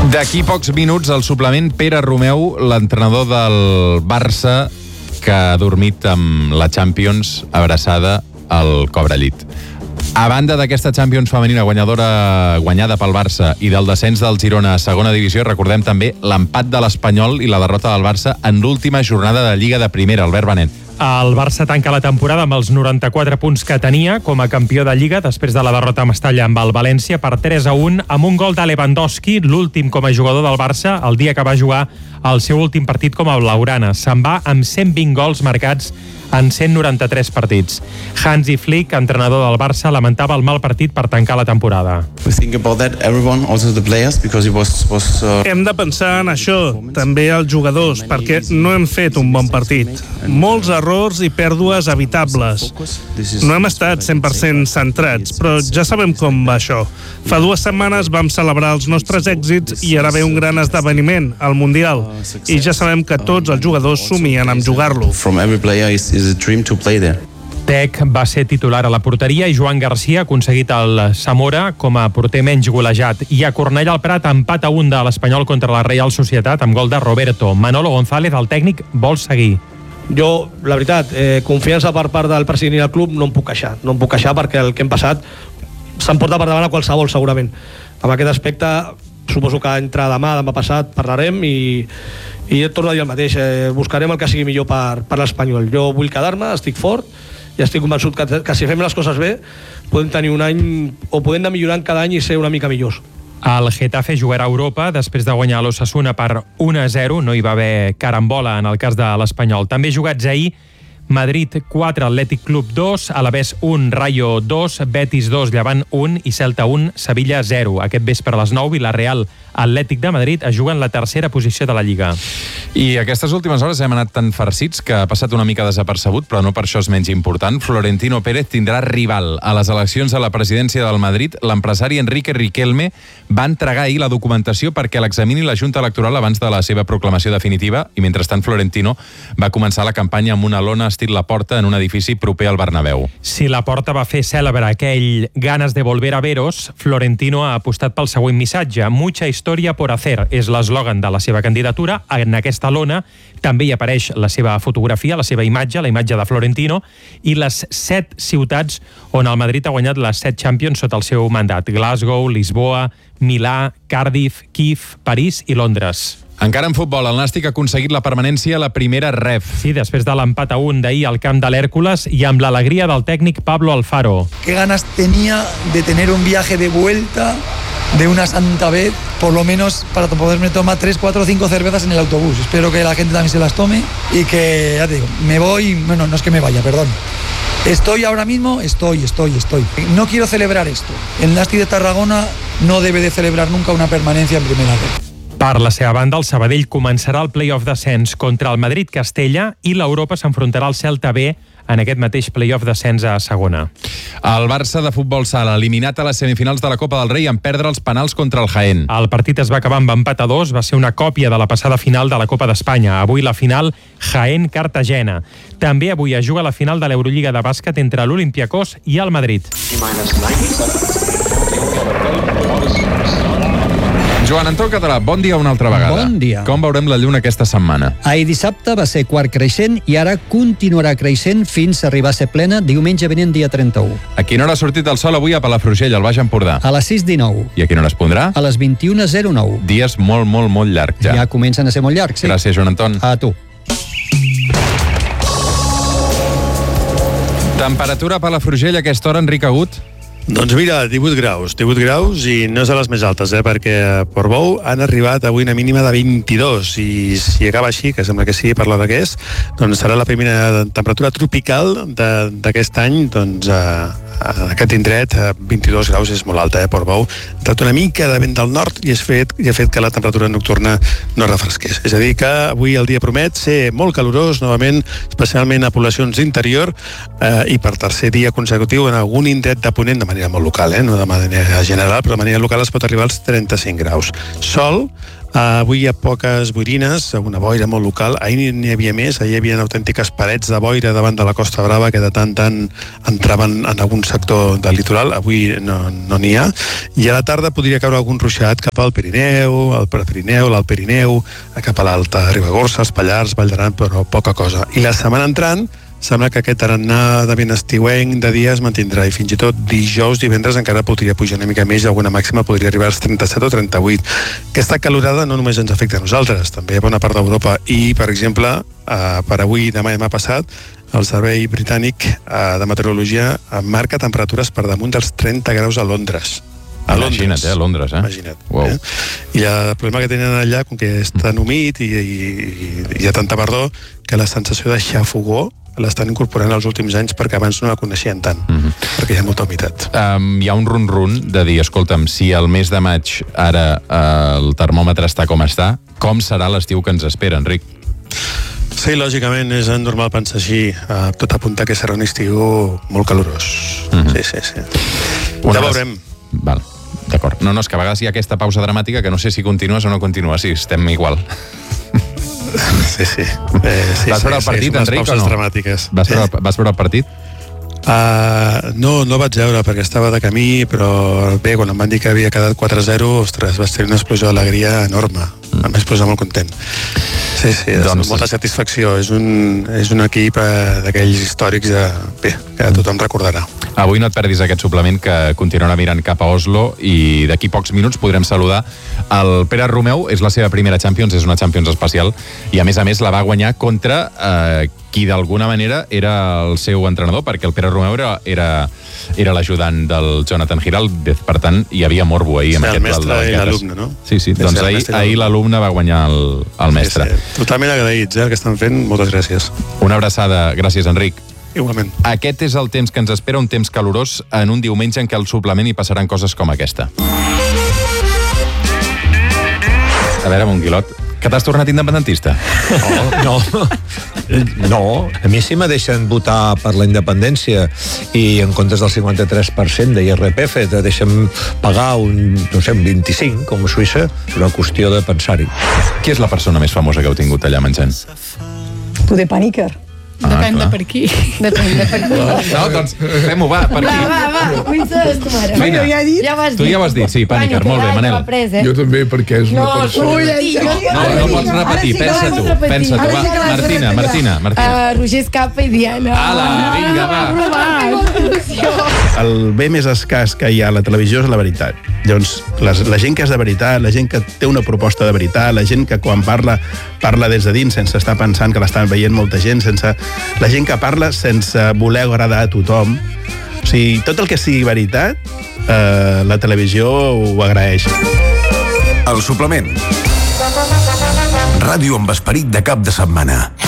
D'aquí pocs minuts, al suplement, Pere Romeu, l'entrenador del Barça, que ha dormit amb la Champions abraçada al cobrellit. A banda d'aquesta Champions femenina guanyada pel Barça i del descens del Girona a segona divisió, recordem també l'empat de l'Espanyol i la derrota del Barça en l'última jornada de Lliga de Primera. Albert Benet. El Barça tanca la temporada amb els 94 punts que tenia com a campió de Lliga després de la derrota a Mestalla amb el València per 3-1 amb un gol de Lewandowski, l'últim com a jugador del Barça, el dia que va jugar el seu últim partit com a blaugrana. Se'n va amb 120 gols marcats en 193 partits. Hansi Flick, entrenador del Barça, lamentava el mal partit per tancar la temporada. Hem de pensar en això, també els jugadors, perquè no hem fet un bon partit. Molts errors i pèrdues evitables. No hem estat 100% centrats, però ja sabem com va això. Fa 2 setmanes vam celebrar els nostres èxits i ara ve un gran esdeveniment, el Mundial. I ja sabem que tots els jugadors somien amb jugar-lo. Tec va ser titular a la porteria i Joan Garcia ha aconseguit el Zamora com a porter menys golejat. I a Cornellà al Prat, empat a 1 de l'Espanyol contra la Reial Societat amb gol de Roberto. Manolo González, el tècnic, vol seguir. Jo, la veritat, confiança per part del president i del club no em puc queixar. No em puc queixar perquè el que hem passat s'emporta per davant a qualsevol, segurament. Amb aquest aspecte, suposo que entre demà passat parlarem i et torno a dir el mateix. Buscarem el que sigui millor per l'Espanyol. Jo vull quedar-me, estic fort i estic convençut que si fem les coses bé podem tenir un any o podem anar millorant cada any i ser una mica millors. El Getafe jugarà a Europa després de guanyar l'Osasuna per 1-0. No hi va haver carambola en el cas de l'Espanyol. També jugats ahir: Madrid 4, Atlètic Club 2, Alavés 1, Rayo 2, Betis 2, Llevant 1 i Celta 1, Sevilla 0. Aquest vespre a les 9, Villarreal, Atlètic de Madrid es juga en la tercera posició de la Lliga. I aquestes últimes hores hem anat tan farcits que ha passat una mica desapercebut, però no per això és menys important. Florentino Pérez tindrà rival a les eleccions a la presidència del Madrid. L'empresari Enrique Riquelme va entregar ahir la documentació perquè l'examini la Junta Electoral abans de la seva proclamació definitiva i, mentrestant, Florentino va començar la campanya amb una lona estil Laporta en un edifici proper al Bernabéu. Si Laporta va fer cèlebre aquell ganes de volver a veros, Florentino ha apostat pel següent missatge. Mucha historia por hacer és l'eslògan de la seva candidatura. En aquesta lona també hi apareix la seva fotografia, la seva imatge, la imatge de Florentino, i les 7 ciutats on el Madrid ha guanyat les 7 Champions sota el seu mandat: Glasgow, Lisboa, Milà, Cardiff, Kíev, París i Londres. Encara en futbol, el Nàstic ha aconseguit la permanència a la primera ref. Sí, després de l'empat a 1 d'ahir al camp de l'Hèrcules i amb l'alegria del tècnic Pablo Alfaro. Qué ganas tenía de tener un viaje de vuelta de una santa vez, por lo menos para poderme tomar 3, 4, 5 cervezas en el autobús. Espero que la gente también se las tome y que, ya te digo, me voy, bueno, no es que me vaya, perdón. Estoy ahora mismo, estoy. No quiero celebrar esto. El Nàstic de Tarragona no debe de celebrar nunca una permanencia en primera red. Per la seva banda, el Sabadell començarà el play-off d'ascens contra el Madrid-Castella i l'Europa s'enfrontarà al Celta B en aquest mateix play-off d'ascens a segona. El Barça de futbol sala, eliminat a les semifinals de la Copa del Rei en perdre els penals contra el Jaén. El partit es va acabar amb empat a 2, va ser una còpia de la passada final de la Copa d'Espanya. Avui la final Jaén-Cartagena. També avui es juga la final de l'Eurolliga de bàsquet entre l'Olympiacos i el Madrid. Joan Anton Català, bon dia una altra vegada. Bon dia. Com veurem la lluna aquesta setmana? Ahir dissabte va ser quart creixent i ara continuarà creixent fins a arribar a ser plena diumenge vinent, dia 31. A quina hora ha sortit el sol avui a Palafrugell, al Baix Empordà? A les 6:19. I a quina hora es pondrà? A les 21:09. Dies molt llargs ja. Ja comencen a ser molt llargs, sí. Gràcies, Joan Anton. A tu. Temperatura a Palafrugell a aquesta hora, Enric Agut? Doncs mira, 18 graus i no és de les més altes, perquè a Portbou han arribat avui una mínima de 22 i si acaba així, que sembla que sí, per l'hora que és, doncs serà la primera temperatura tropical d'aquest any, doncs a aquest indret, 22 graus és molt alta, Portbou. Ha tret una mica de vent del nord i ha fet que la temperatura nocturna no refresqués. És a dir, que avui el dia promet ser molt calorós, novament, especialment a poblacions d'interior, i per tercer dia consecutiu en algun indret de Ponent, de manera molt local, no de manera general, però de manera local es pot arribar als 35 graus. Sol Avui hi ha poques boirines, una boira molt local. Ahir n'hi havia més, ahir hi havia autèntiques parets de boira davant de la Costa Brava que de tant entraven en algun sector del litoral. Avui no n'hi ha. I a la tarda podria caure algun ruixat cap al Pirineu, al Prepirineu, l'Alt Pirineu, cap a l'Alta Ribagorça, els Pallars, Vall d'Aran, però poca cosa. I la setmana entrant sembla que aquest tarannà de vent estiuenc de dia es mantindrà i fins i tot dijous, divendres encara podria pujar una mica més i alguna màxima podria arribar als 37 o 38. Aquesta calorada no només ens afecta a nosaltres, també a bona part d'Europa i, per exemple, per avui, demà i demà passat, el Servei Britànic de Meteorologia marca temperatures per damunt dels 30 graus a Londres. Imagina't, a Londres, eh? Imagina't. Wow. I el problema que tenen allà, com que és tan humit i hi ha tanta tardor, que la sensació de xafogor l'estan incorporant els últims anys perquè abans no la coneixien tant, perquè hi ha molta humitat. Hi ha un run-run de dir, escolta'm, si el mes de maig ara el termòmetre està com està, com serà l'estiu que ens espera, Enric? Sí, lògicament és normal pensar així. Tot apunta que serà un estiu molt calorós. Sí. Ja veurem. Val, d'acord. No, és que a vegades hi ha aquesta pausa dramàtica que no sé si continues o no continues. Sí, estem igual. Sí. Vas veure el partit, Enric, o no? Dramàtiques. Vas veure el partit? No vaig veure perquè estava de camí, però bé, quan em van dir que havia quedat 4-0, ostres, vaig tenir una explosió d'alegria enorme. Em vaig posar molt content. Sí, doncs molta satisfacció. És un equip d'aquells històrics que tothom recordarà. Avui no et perdis aquest suplement que continuarà mirant cap a Oslo i d'aquí pocs minuts podrem saludar el Pere Romeu. És la seva primera Champions, és una Champions especial i a més la va guanyar contra qui d'alguna manera era el seu entrenador, perquè el Pere Romeu era l'ajudant del Jonathan Giraldez, per tant hi havia morbo ahir amb el mestre i l'alumne, no? Sí, doncs ahir l'alumne va guanyar el mestre. Totalment agraïts, el que estan fent, moltes gràcies. Una abraçada, gràcies Enric. Igualment. Aquest és el temps que ens espera, un temps calorós en un diumenge en què al suplement hi passaran coses com aquesta. A veure, Monguilot, que t'has tornat independentista? No, a mi sí me deixen votar per la independència i en comptes del 53% de IRPF te deixen pagar un 25, com a Suïssa, és una qüestió de pensar-hi. Qui és la persona més famosa que heu tingut allà menjant? Poder Paniker. Depèn de per qui. Depèn de per qui. No, doncs fem-ho, va, per qui? Va, comences tu, mare. Vine. Ja ho has dit. Tu ja ho has dit, sí, Paniker, molt bé, Manel. Jo també, perquè és una persona... No pots repetir, pensa tu, va. Martina. Roger Escapa i Diana. Ala, vinga, va. El bé més escàs que hi ha a la televisió és la veritat. Llavors, la gent que és de veritat, la gent que té una proposta de veritat, la gent que quan parla des de dins sense estar pensant que l'estan veient molta gent, la gent que parla sense voler agradar a tothom. O sigui, tot el que sigui veritat, la televisió ho agraeix. El suplement. Ràdio amb esperit de cap de setmana.